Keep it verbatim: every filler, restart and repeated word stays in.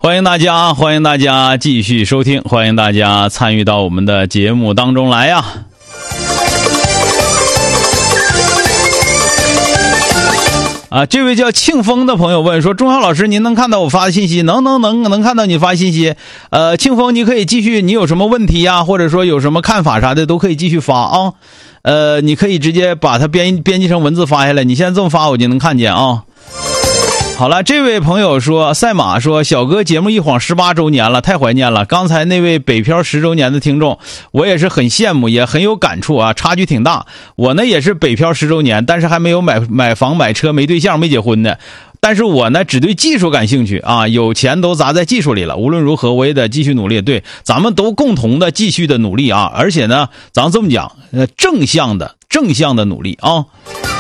欢迎大家，欢迎大家继续收听，欢迎大家参与到我们的节目当中来呀！啊，这位叫庆丰的朋友问说：钟浩老师，您能看到我发的信息？能能能能看到你发信息。呃，庆丰，你可以继续，你有什么问题呀，或者说有什么看法啥的，都可以继续发啊。呃，你可以直接把它编编辑成文字发下来，你现在这么发我就能看见啊。好了，这位朋友说，赛马说，小哥节目一晃十八周年了，太怀念了。刚才那位北漂十周年的听众，我也是很羡慕，也很有感触啊，差距挺大。我呢也是北漂十周年，但是还没有买买房买车，没对象，没结婚呢。但是我呢只对技术感兴趣啊，有钱都砸在技术里了。无论如何我也得继续努力，对，咱们都共同的继续的努力啊。而且呢咱这么讲，呃正向的正向的努力啊。